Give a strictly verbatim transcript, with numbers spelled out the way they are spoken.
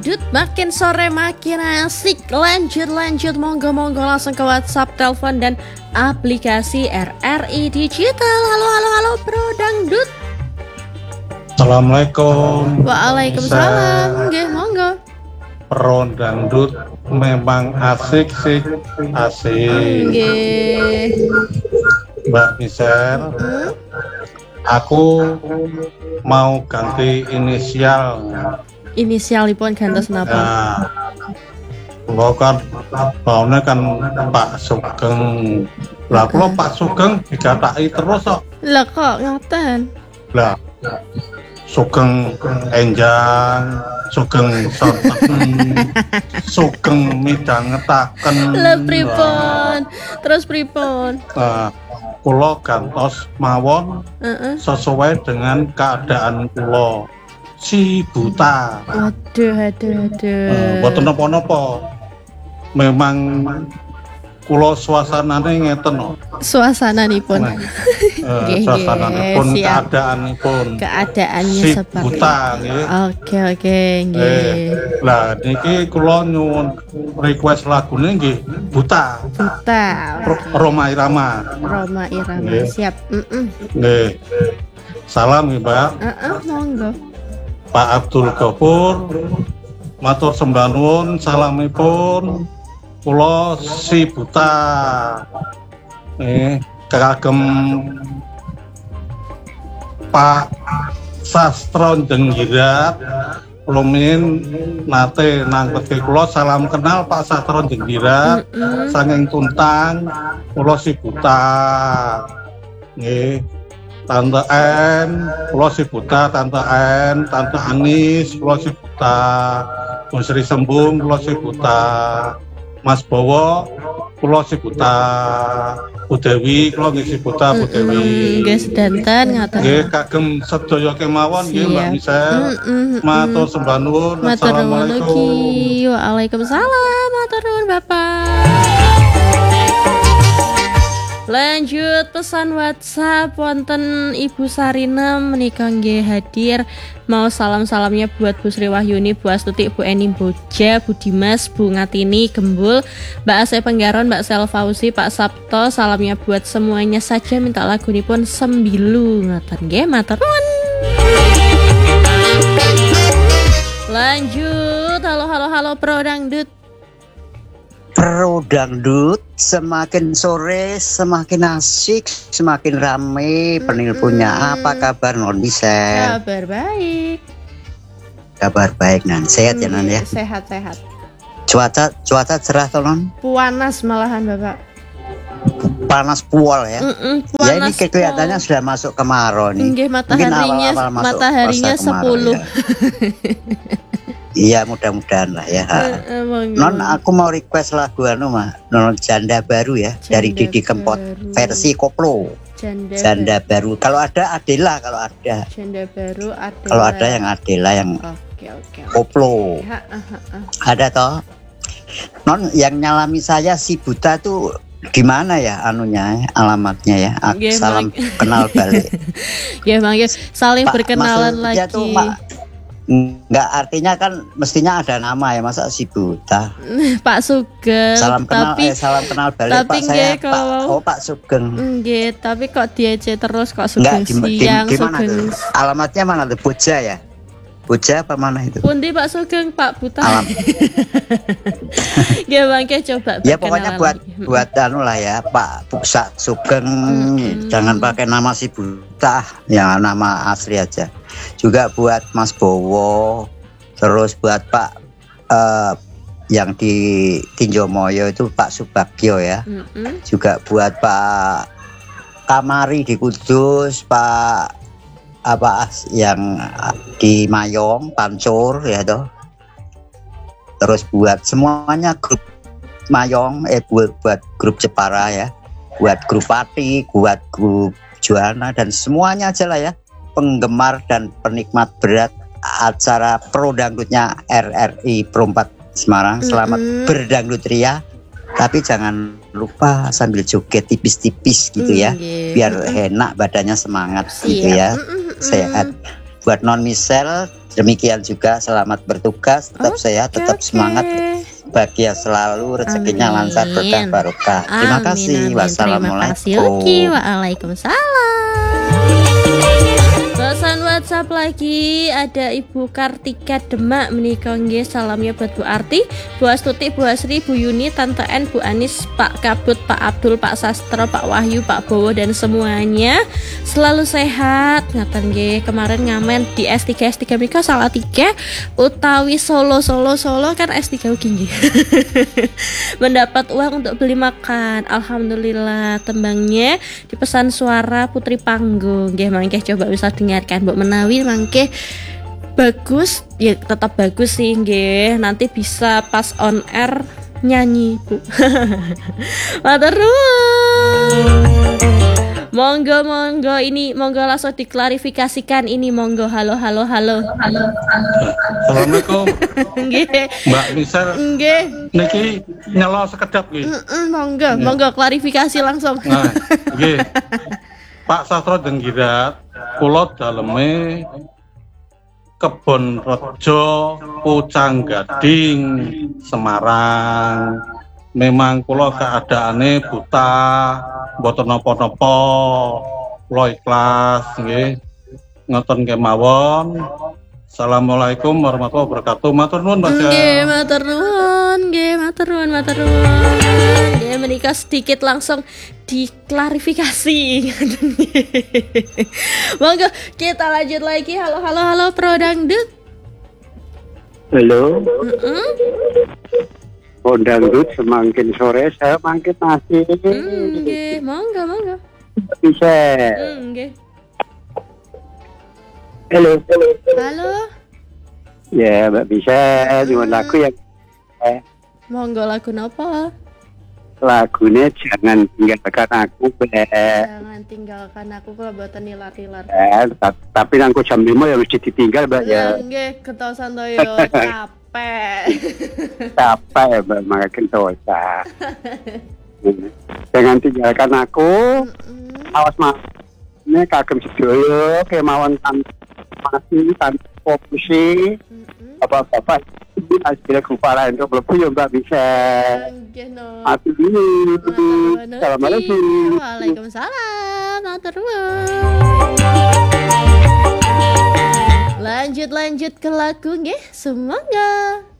Dangdut makin sore makin asik. Lanjut lanjut monggo monggo langsung ke WhatsApp, telepon dan aplikasi R R I Digital. Halo halo halo Bro Dangdut. Assalamualaikum. Waalaikumsalam. Nggih monggo. Pro Dangdut memang asik sih, asik. Nggih. Mbak Michelle, hmm? Aku mau ganti inisial. Inisialipun gantos napa? Nah, kula kan baune kan Pak Sugeng. Lah kula Pak Sugeng digataki terus kok. Lah kok ngoten? Lah Sugeng enjang, Sugeng soten, Sugeng midhangetaken. Lah pripun? Terus pripun? Nah, kula gantos mawon uh-uh. sesuai dengan keadaan kula. Si buta. Aduh, aduh, aduh. Mboten uh, napa-napa. Memang kula suasanane ngeten kok. Suasananipun. Nah, uh, suasananipun, keadaanipun. Keadaannya si seperti buta nggih. Oke, oke, nggih. Eh, lah niki kula nyuwun request lagune nggih Buta. Buta. Roma Irama. Roma Irama. Nggih. Siap. Heeh. Nggih. Salam nggih, Mbak. Heeh, monggo. Pak Abdul Ghafur, matur sembah nuwun, salamipun kula si buta. Eh, kagem Pak Sastro Jenggirat, kula min nate nangketi kula salam kenal Pak Sastro Jenggirat, mm-hmm. saking Tuntang, kula si buta. Nggih. Tante N, kula si buta, Tante N, Tante Anis, kula si buta, Bu Sri Sembung, kula si buta, Mas Bowo, kula si buta, Bu Dewi, kula nggih si buta, Bu Dewi. Nggih sedanten ngaten. Nggih kagem sedaya kemawon nggih Mbak Michelle. Matur sembah nuwun. Assalamualaikum. Waalaikumsalam. Matur nuwun Bapak. Lanjut pesan WhatsApp wonten Ibu Sarina menika nggih hadir mau salam-salamnya buat Bu Sri Wahyuni, Bu Astuti, Bu Eni Boja, Bu Dimas, Bu Ngatini Gembul, Mbak Ase Penggaron, Mbak Sel Fauzi, Pak Sabto, salamnya buat semuanya saja minta lagunipun Sembilu ngaten nggih matur nuwun. Lanjut halo halo halo Pro Dangdut. Pro Dangdut semakin sore semakin asik, semakin rame. Mm-hmm. Penelponnya apa kabar Non bisa? Kabar baik. Kabar baik Nan, sehat mm, ya Nan ya. Sehat sehat. Cuaca cuaca cerah toh Non? Panas malahan Bapak. Panas puol ya. Mm-mm, ya ini kelihatannya puol. Sudah masuk kemarau nih. Nggih mataharinya mataharinya sepuluh. Ya. Iya mudah-mudahan lah ya. Uh, non aku mau request lagu anu mah Non Janda Baru ya. Janda dari Didi Kempot baru. Versi koplo. Janda, Janda baru. Kalau ada Adela kalau ada. Janda Baru Adela. Kalau ada yang Adela yang okay, okay, koplo. Okay. Ha, ha, ha. Ada toh. Non yang nyalami saya si buta tuh di mana ya anunya alamatnya ya. Gak, salam bang. Kenal balik. Ya Bang ya saling Pak, berkenalan lagi. Tuh, Pak, enggak artinya kan mestinya ada nama ya masa si buta Pak Sugeng salam kenal tapi, eh, salam kenal balik Pak saya kalau... Pak oh Pak Sugeng nggih tapi kok diece terus kok Sugeng siang di, gimana Sugeng tuh? Alamatnya mana tuh Boja ya Boja apa mana itu pundi Pak Sugeng Pak Buta alam ya bangke coba ya pokoknya buat lagi. Buat anu lah ya Pak Buksa Sugeng hmm. Jangan pakai nama si buta yang nama asli aja. Juga buat Mas Bowo, terus buat Pak uh, yang di Tinjomoyo itu Pak Subagio ya, mm-hmm. Juga buat Pak Kamari di Kudus, Pak apa yang di Mayong, Pancur ya toh. Terus buat semuanya grup Mayong, eh buat, buat grup Jepara ya, buat grup Pati, buat grup Juana dan semuanya aja lah ya. Penggemar dan penikmat berat acara Pro Dangdutnya R R I Pro empat Semarang. Selamat mm-hmm. berdangdut ria. Tapi jangan lupa sambil joget tipis-tipis gitu ya. Mm-hmm. Biar enak badannya semangat. Siap. Gitu ya. Mm-hmm. Sehat. buat non misel demikian juga, selamat bertugas, tetap Oke, sehat, tetap oke. semangat, bahagia selalu, rezekinya Amin. lancar, berkah barokah. Terima Amin, kasih. amin. Terima kasih Wassalamualaikum. Uki. Waalaikumsalam. Pesan WhatsApp lagi, ada Ibu Kartika Demak menikah nggih, salamnya buat Bu Arti, Bu Astuti, Bu Asri, Bu Yuni, Tante N, Bu Anis, Pak Kabut, Pak Abdul, Pak Sastro, Pak Wahyu, Pak Bowo dan semuanya selalu sehat. Ngaten nggih, kemarin ngamen di S tiga S tiga Mika salah tiga utawi Solo Solo Solo kan S tiga ugi nggih. Mendapat uang untuk beli makan. Alhamdulillah, tembangnya di pesan suara Putri Panggung. Nggih, mangke coba bisa dengarkan Mbok Menawi mangke bagus, ya tetap bagus sih nggih. Nanti bisa pas on air nyanyi, Bu. Matur nuwun. Monggo monggo ini monggo langsung diklarifikasikan ini monggo. Halo halo halo. Assalamualaikum Nggih. Mbak Misel, Nggih. niki nyelo sekedap nggih. Heeh, monggo, monggo klarifikasi langsung. Nah, nggih. Pak Sastro Denggirat, kula daleme Kebon Rejo, Pucang Gading, Semarang. Memang kula keadaane buta, mboten napa-napa. Kula ikhlas nggih. Ngoten kemawon. Assalamualaikum warahmatullahi wabarakatuh. Matur nuwun Mbak Sia. Nggih, matur nuwun, nggih, matur nuwun, matur nuwun. Nggih, menika sedikit langsung diklarifikasi. Monggo kita lanjut lagi. Halo, halo, halo, Pro Dangdut. Halo, Heeh. oh dangdut semakin sore saya makin masih Hmm, nggih, monggo, monggo. bisa. Hmm, nggih. Halo, Halo. ya Mbak bisa nyuwun lagu yang eh, Monggo lagu napa? lagunya jangan tinggalkan aku Mbak. Jangan tinggalkan aku kalau boten nilar-nilar. Eh, ta- tapi nangku jam lima ya mesti ditinggal Mbak ya. Nggih, ketosan to yo capek. Capek ya Mbak makin dosa. Jangan tinggalkan aku. Mm-mm. Awas mas. Ini kagem sedoyo kemauan tanpa mati tanpa fokusi. Mm-mm. Bapak-bapak ini hasilnya kepala untuk melepuh ya Mbak bisa. Nggih no. Mati dulu. Matur nuwun. Assalamualaikum. Waalaikumsalam. Matur nuwun. Lanjut lanjut ke lagu nggih, semoga.